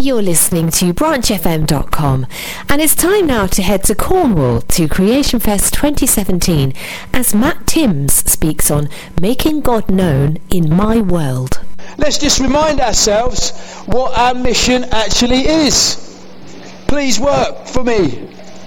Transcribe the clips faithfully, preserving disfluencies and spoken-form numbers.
You're listening to branch f m dot com, and it's time now to head to Cornwall to Creation Fest twenty seventeen as Matt Timms speaks on Making God Known in My World. Let's just remind ourselves what our mission actually is. Please work for me.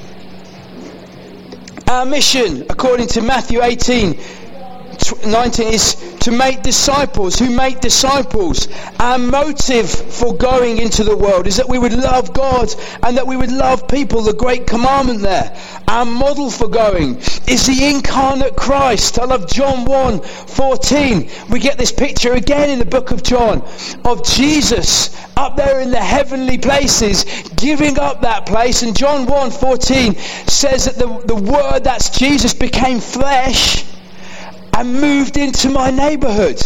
Our mission, according to Matthew eighteen nineteen, is to make disciples who make disciples. Our motive for going into the world is that we would love God and that we would love people, the great commandment there. Our model for going is the incarnate Christ. I love John one fourteen. We get this picture again in the book of John of Jesus up there in the heavenly places, giving up that place. And John one fourteen says that the, the word, that's Jesus, became flesh and moved into my neighbourhood.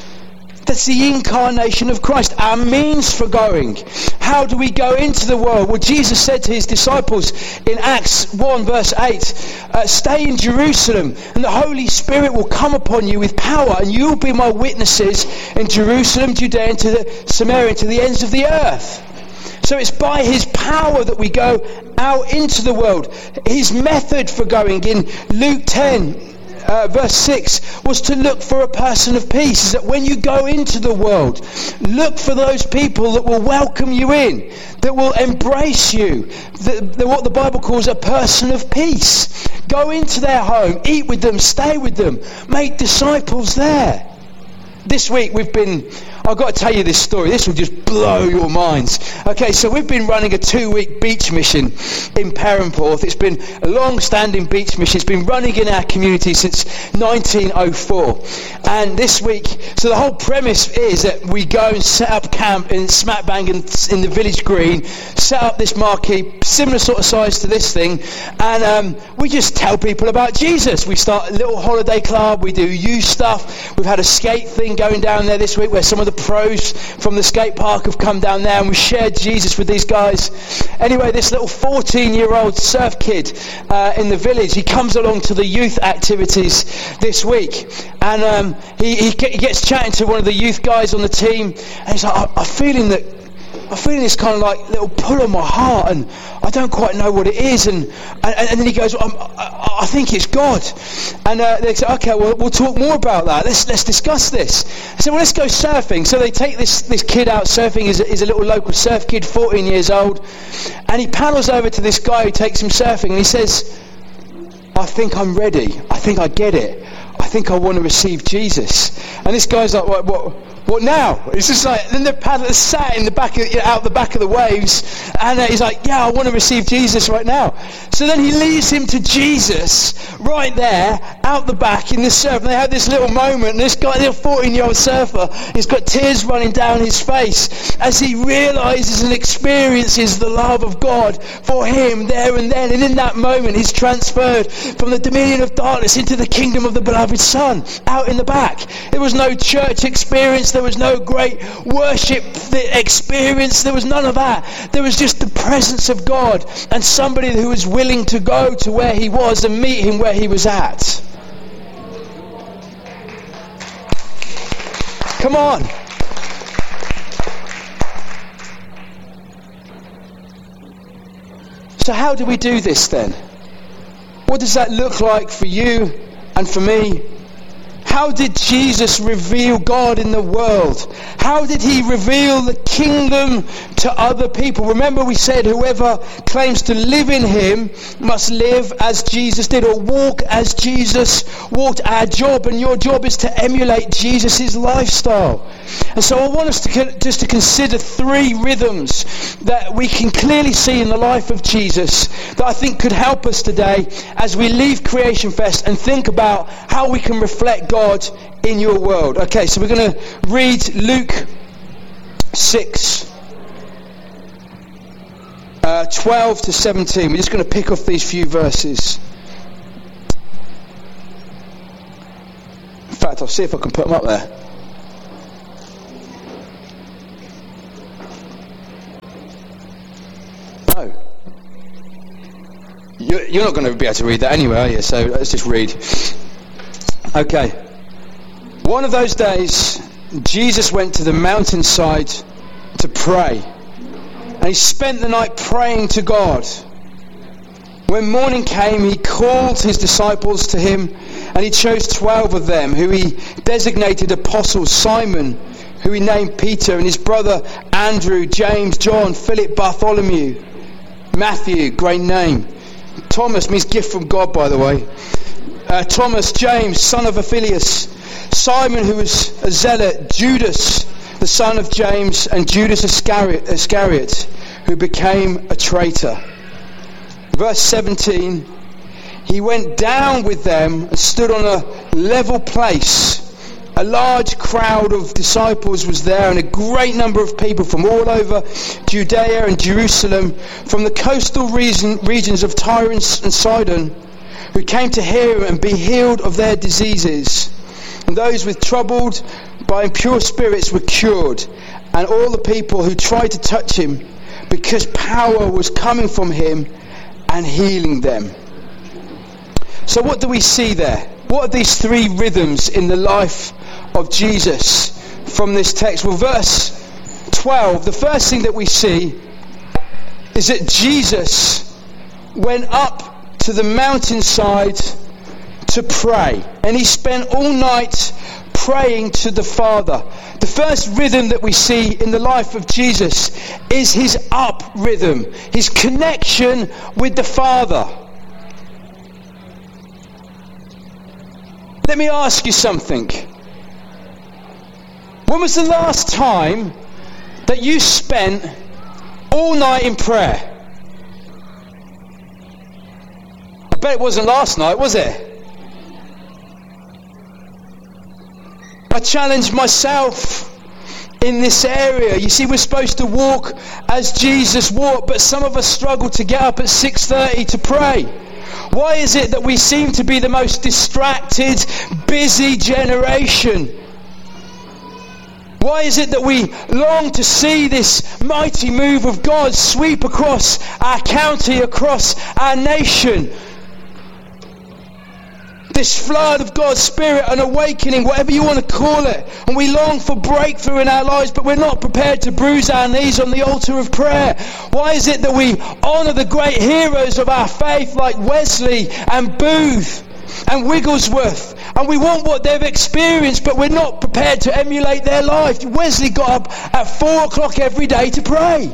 That's the incarnation of Christ, our means for going. How do we go into the world? Well, Jesus said to his disciples in Acts one verse eight, uh, stay in Jerusalem and the Holy Spirit will come upon you with power, and you will be my witnesses in Jerusalem, Judea, and to the Samaria, and to the ends of the earth. So it's by his power that we go out into the world. His method for going in Luke ten Uh, verse six was to look for a person of peace. Is that when you go into the world, look for those people that will welcome you in, that will embrace you, that, that what the Bible calls a person of peace. Go into their home, eat with them, stay with them, make disciples there. This week we've been, I've got to tell you this story, this will just blow your minds. Okay, so we've been running a two-week beach mission in Perranporth. It's been a long-standing beach mission. It's been running in our community since nineteen oh four. And this week, so the whole premise is that we go and set up camp in smack bang in, in the village green, set up this marquee, similar sort of size to this thing, and um, we just tell people about Jesus. We start a little holiday club, we do youth stuff. We've had a skate thing going down there this week where some of the pros from the skate park have come down there, and we shared Jesus with these guys. Anyway, this little fourteen year old surf kid uh, in the village, he comes along to the youth activities this week, and um, he, he gets chatting to one of the youth guys on the team, and he's like, I, I'm feeling that I'm feeling this kind of like little pull on my heart, and I don't quite know what it is. And and, and then he goes, well, I, I think it's God. And uh, they say, okay, well, we'll talk more about that. Let's let's discuss this. I said, well, let's go surfing. So they take this this kid out surfing. He's a, he's a little local surf kid, fourteen years old, and he paddles over to this guy who takes him surfing, and he says, I think I'm ready. I think I get it. I think I want to receive Jesus. And this guy's like, what? what What now? It's just like, then the paddler sat in the back, of, you know, out the back of the waves, and uh, he's like, yeah, I want to receive Jesus right now. So then he leads him to Jesus right there, out the back in the surf. And they have this little moment, and this guy, little fourteen-year-old surfer, he's got tears running down his face as he realizes and experiences the love of God for him there and then. And in that moment, he's transferred from the dominion of darkness into the kingdom of the beloved Son, out in the back. There was no church experience. There was no great worship experience. There was none of that. There was just the presence of God and somebody who was willing to go to where he was and meet him where he was at. Come on. So how do we do this then? What does that look like for you and for me? How did Jesus reveal God in the world? How did he reveal the kingdom to other people? Remember, we said whoever claims to live in him must live as Jesus did, or walk as Jesus walked. Our job and your job is to emulate Jesus' lifestyle. And so I want us to just to consider three rhythms that we can clearly see in the life of Jesus that I think could help us today as we leave Creation Fest and think about how we can reflect God in your world. Okay, so we're going to read Luke six, uh, twelve to seventeen. We're just going to pick off these few verses. In fact, I'll see if I can put them up there. No. You're not going to be able to read that anyway, are you? So let's just read. Okay. One of those days, Jesus went to the mountainside to pray. And he spent the night praying to God. When morning came, he called his disciples to him, and he chose twelve of them, who he designated apostles: Simon, who he named Peter, and his brother Andrew, James, John, Philip, Bartholomew, Matthew, great name. Thomas means gift from God, by the way. Uh, Thomas, James, son of Alphaeus, Simon, who was a zealot, Judas, the son of James, and Judas Iscariot, Iscariot, who became a traitor. Verse seventeen, he went down with them and stood on a level place. A large crowd of disciples was there, and a great number of people from all over Judea and Jerusalem, from the coastal region, regions of Tyre and Sidon, who came to hear him and be healed of their diseases. And those with troubled by impure spirits were cured, and all the people who tried to touch him, because power was coming from him and healing them. So what do we see there? What are these three rhythms in the life of Jesus from this text? Well, verse twelve, the first thing that we see is that Jesus went up to the mountainside to pray, and he spent all night praying to the Father. The first rhythm that we see in the life of Jesus is his up rhythm, his connection with the Father. Let me ask you something. When was the last time that you spent all night in prayer? I bet it wasn't last night, was it? I challenge myself in this area. You see, we're supposed to walk as Jesus walked, but some of us struggle to get up at six thirty to pray. Why is it that we seem to be the most distracted, busy generation? Why is it that we long to see this mighty move of God sweep across our county, across our nation? This flood of God's Spirit, an awakening, whatever you want to call it. And we long for breakthrough in our lives, but we're not prepared to bruise our knees on the altar of prayer. Why is it that we honour the great heroes of our faith like Wesley and Booth and Wigglesworth, and we want what they've experienced, but we're not prepared to emulate their life? Wesley got up at four o'clock every day to pray.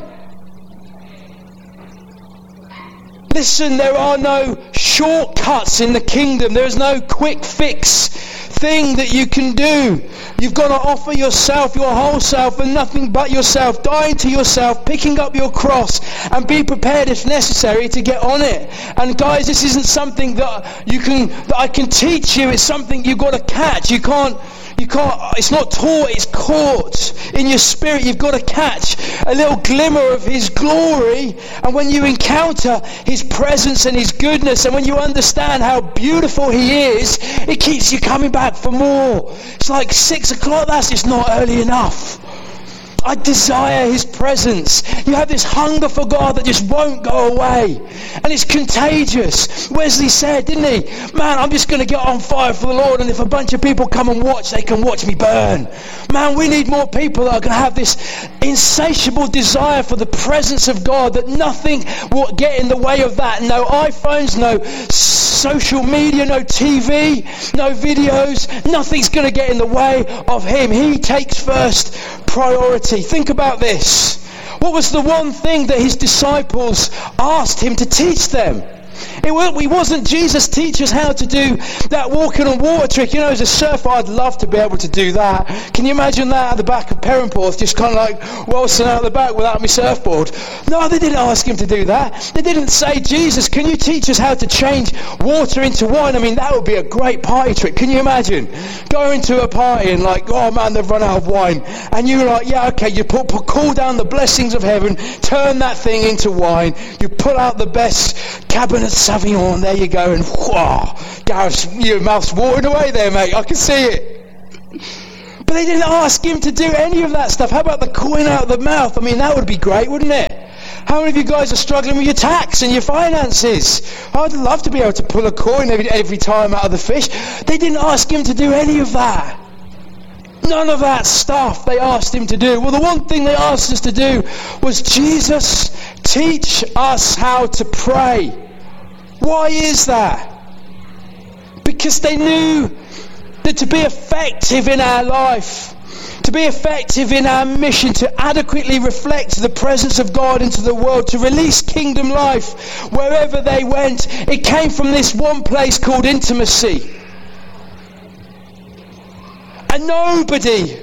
Listen, there are no shortcuts in the kingdom. There is no quick fix thing that you can do. You've got to offer yourself, your whole self, and nothing but yourself, dying to yourself, picking up your cross, and be prepared if necessary to get on it. And guys, this isn't something that you can, that I can teach you. It's something you've got to catch. You can't You can't, it's not taught, it's caught in your spirit. You've got to catch a little glimmer of his glory, and when you encounter his presence and his goodness, and when you understand how beautiful he is, it keeps you coming back for more. It's like six o'clock, that's just not early enough. I desire his presence. You have this hunger for God that just won't go away. And it's contagious. Wesley said, didn't he? Man, I'm just going to get on fire for the Lord, and if a bunch of people come and watch, they can watch me burn. Man, we need more people that are going to have this insatiable desire for the presence of God, that nothing will get in the way of that. No iPhones, no social media, no T V, no videos. Nothing's going to get in the way of him. He takes first priority. Think about this. What was the one thing that his disciples asked him to teach them? It wasn't Jesus teach us how to do that walking on water trick. You know, as a surfer, I'd love to be able to do that. Can you imagine that at the back of Perranporth, just kind of like waltzing out the back without my surfboard? No, they didn't ask him to do that. They didn't say, Jesus, can you teach us how to change water into wine? I mean, that would be a great party trick. Can you imagine going to a party and like, oh man, they've run out of wine, and you're like, yeah, okay, you put, put call down the blessings of heaven, turn that thing into wine, you pull out the best Cabernet Sauvignon, there you go, and whoa, Gareth, your mouth's watering away there, mate. I can see it. But they didn't ask him to do any of that stuff. How about the coin out of the mouth? I mean, that would be great, wouldn't it? How many of you guys are struggling with your tax and your finances? I'd love to be able to pull a coin every, every time out of the fish. They didn't ask him to do any of that. None of that stuff they asked him to do. Well, the one thing they asked us to do was, Jesus, teach us how to pray. Why is that? Because they knew that to be effective in our life, to be effective in our mission, to adequately reflect the presence of God into the world, to release kingdom life wherever they went, it came from this one place called intimacy. And nobody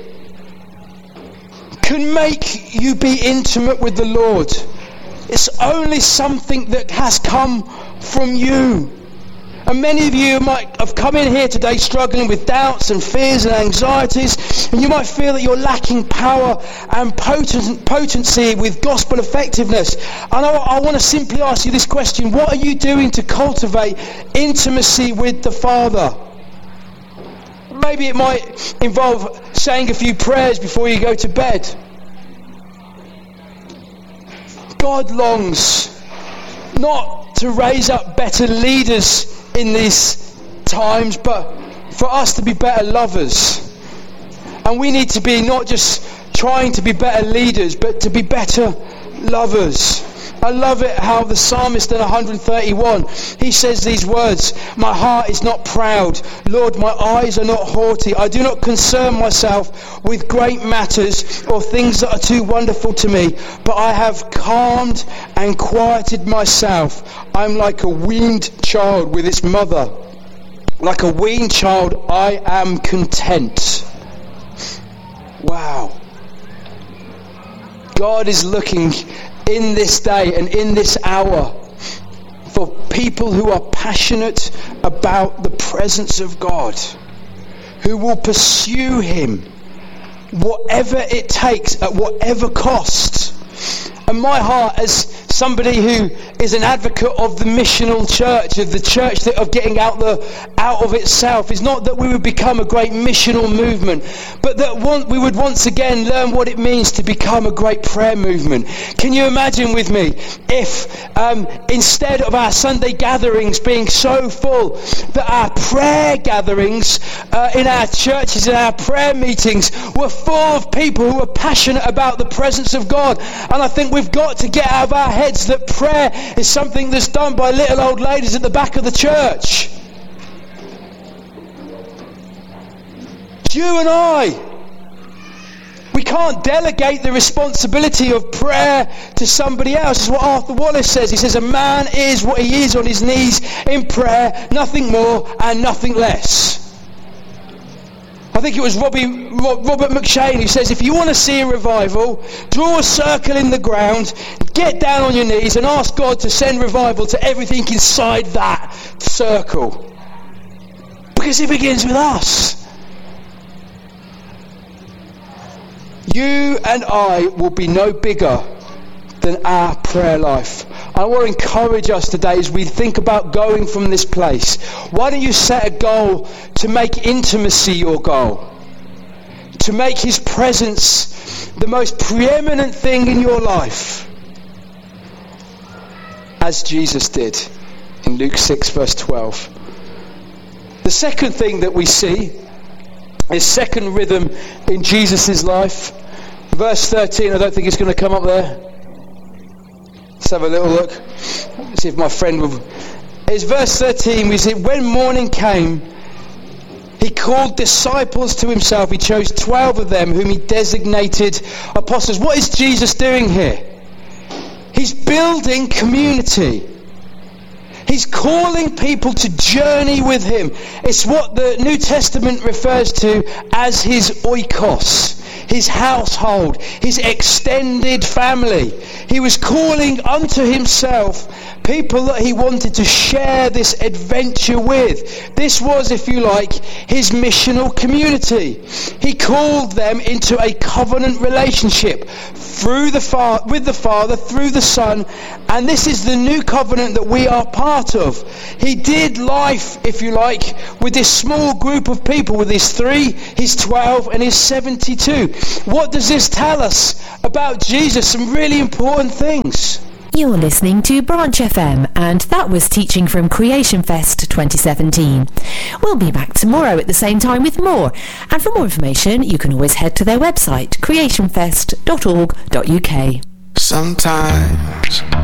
can make you be intimate with the Lord. It's only something that has come from you. And many of you might have come in here today struggling with doubts and fears and anxieties, and you might feel that you're lacking power and potent, potency with gospel effectiveness. And I, I want to simply ask you this question: what are you doing to cultivate intimacy with the Father? Maybe it might involve saying a few prayers before you go to bed. God longs not to raise up better leaders in these times, but for us to be better lovers. And we need to be not just trying to be better leaders, but to be better lovers. I love it how the psalmist in one hundred thirty-one, he says these words: my heart is not proud, Lord, my eyes are not haughty. I do not concern myself with great matters or things that are too wonderful to me, but I have calmed and quieted myself. I'm like a weaned child with its mother. Like a weaned child, I am content. Wow. God is looking in this day and in this hour for people who are passionate about the presence of God, who will pursue him whatever it takes, at whatever cost. And my heart, as somebody who is an advocate of the missional church, of the church that of getting out the out of itself, is not that we would become a great missional movement, but that one, we would once again learn what it means to become a great prayer movement. Can you imagine with me if um, instead of our Sunday gatherings being so full, that our prayer gatherings uh, in our churches and our prayer meetings were full of people who are passionate about the presence of God? And I think we've got to get out of our heads that prayer is something that's done by little old ladies at the back of the church. You and I, we can't delegate the responsibility of prayer to somebody else. It's what Arthur Wallace says. He says a man is what he is on his knees in prayer, nothing more and nothing less. I think it was Robbie, Robert McShane who says, if you want to see a revival, draw a circle in the ground, get down on your knees and ask God to send revival to everything inside that circle. Because it begins with us. You and I will be no bigger than our prayer life. I want to encourage us today as we think about going from this place. Why don't you set a goal to make intimacy your goal? To make his presence the most preeminent thing in your life, as Jesus did in Luke six verse twelve. The second thing that we see is second rhythm in Jesus' life. Verse thirteen, I don't think it's going to come up there. Let's have a little look. Let's see if my friend will. It's verse thirteen. We see, when morning came, he called disciples to himself. He chose twelve of them, whom he designated apostles. What is Jesus doing here? He's building community. He's calling people to journey with him. It's what the New Testament refers to as his oikos, his household, his extended family. He was calling unto himself people that he wanted to share this adventure with. This was, if you like, his missional community. He called them into a covenant relationship through the Fa- with the Father, through the Son, and this is the new covenant that we are part of. He did life, if you like, with this small group of people, with his three, his twelve, and his seventy-two. What does this tell us about Jesus? Some really important things. You're listening to Branch F M, and that was teaching from Creation Fest twenty seventeen. We'll be back tomorrow at the same time with more, and for more information you can always head to their website creation fest dot org dot U K. Sometimes